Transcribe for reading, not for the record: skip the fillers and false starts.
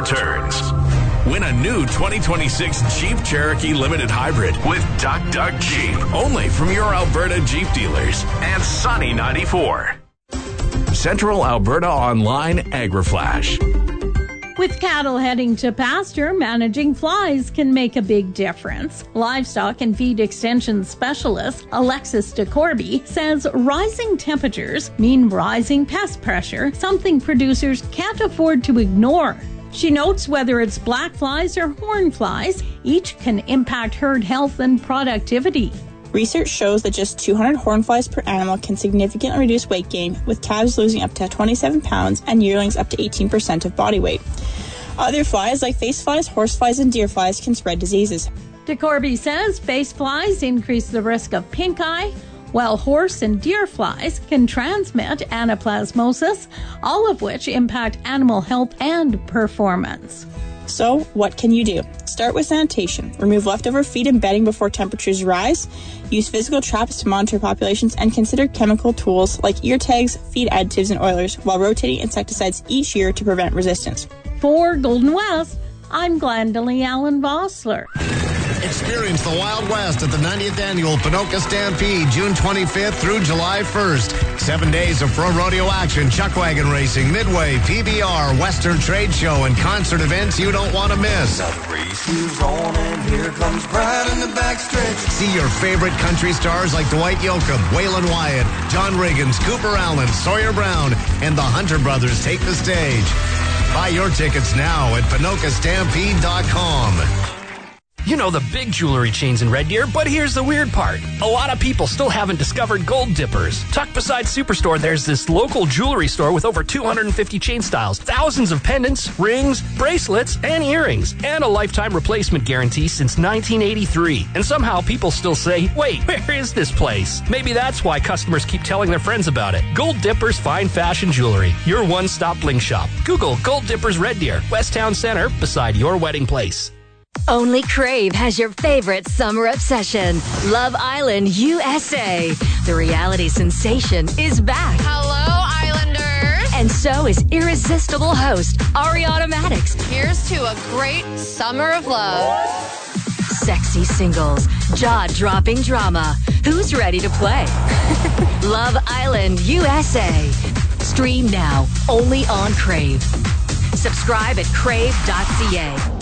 returns. Win a new 2026 Jeep Cherokee Limited Hybrid with Duck Duck Jeep. Only from your Alberta Jeep dealers and Sunny 94. Central Alberta Online AgriFlash. With cattle heading to pasture, managing flies can make a big difference. Livestock and feed extension specialist Alexis DeCorby says rising temperatures mean rising pest pressure, something producers can't afford to ignore. She notes whether it's black flies or horn flies, each can impact herd health and productivity. Research shows that just 200 hornflies per animal can significantly reduce weight gain, with calves losing up to 27 pounds and yearlings up to 18% of body weight. Other flies like face flies, horse flies, and deer flies can spread diseases. DeCorby says face flies increase the risk of pink eye, while horse and deer flies can transmit anaplasmosis, all of which impact animal health and performance. So, what can you do? Start with sanitation. Remove leftover feed and bedding before temperatures rise. Use physical traps to monitor populations, and consider chemical tools like ear tags, feed additives, and oilers while rotating insecticides each year to prevent resistance. For Golden West, I'm Glendalee Allen Vossler. Experience the Wild West at the 90th Annual Ponoka Stampede, June 25th through July 1st. 7 days of pro rodeo action, chuckwagon racing, midway, PBR, Western Trade Show, and concert events you don't want to miss. The race is on and here comes Brad in the backstretch. See your favorite country stars like Dwight Yoakam, Waylon Wyatt, John Riggins, Cooper Allen, Sawyer Brown, and the Hunter Brothers take the stage. Buy your tickets now at PonokaStampede.com. You know the big jewelry chains in Red Deer, but here's the weird part. A lot of people still haven't discovered Gold Dippers. Tucked beside Superstore, there's this local jewelry store with over 250 chain styles, thousands of pendants, rings, bracelets, and earrings, and a lifetime replacement guarantee since 1983. And somehow people still say, wait, where is this place? Maybe that's why customers keep telling their friends about it. Gold Dippers Fine Fashion Jewelry, your one-stop bling shop. Google Gold Dippers Red Deer, West Town Center, beside your wedding place. Only Crave has your favorite summer obsession, Love Island USA. The reality sensation is back. Hello, Islanders. And so is irresistible host Ariana Madix. Here's to a great summer of love. Sexy singles, jaw-dropping drama. Who's ready to play? Love Island USA. Stream now, only on Crave. Subscribe at crave.ca.